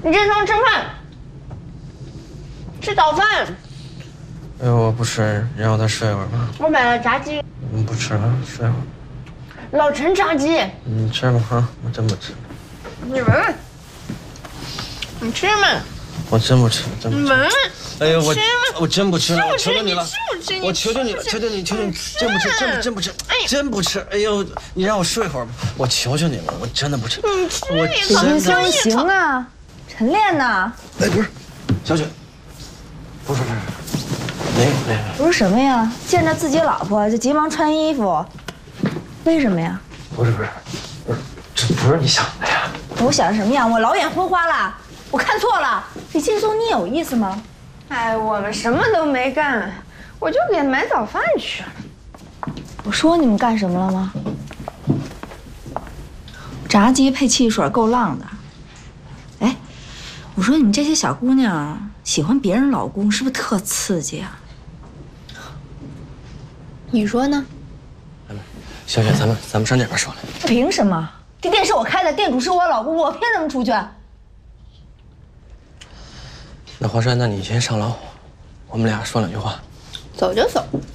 你起床吃饭，吃早饭。 哎呦，我不吃，让我再睡会儿吧。 我买了炸鸡。 不吃了，睡会儿。 老陈炸鸡。 你吃吧啊，我真不吃。 你闻，你吃嘛。 我真不吃，真不吃。 闻。 哎呦，我真不吃了，我求求你了，我求求你了，求求你，真不吃，真不吃，真不吃。哎呦，你让我睡会儿吧，我求求你了，我真的不吃。 你吃我真行行啊，晨练呢？ 哎，不是，小雪，不是，没有。 不是什么呀？见着自己老婆就急忙穿衣服，为什么呀？ 不是，这不是你想的呀。 我想什么呀？我老眼昏花了，我看错了。李劲松，你有意思吗？ 哎，我们什么都没干，我就给买早饭去了。 我说你们干什么了吗？炸鸡配汽水够浪的。哎，我说你们这些小姑娘喜欢别人老公，是不是特刺激啊？ 你说呢？ 小雪，咱们上这边说来。 凭什么？这店是我开的，店主是我老公，我凭什么出去？ 那华帅，那你先上楼，我们俩说两句话。 走就走。